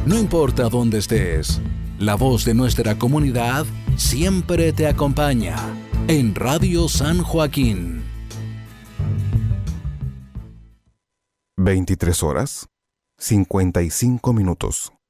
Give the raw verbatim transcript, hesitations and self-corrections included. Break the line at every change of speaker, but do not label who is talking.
No importa dónde estés, la voz de nuestra comunidad siempre te acompaña en Radio San Joaquín.
veintitrés horas, cincuenta y cinco minutos.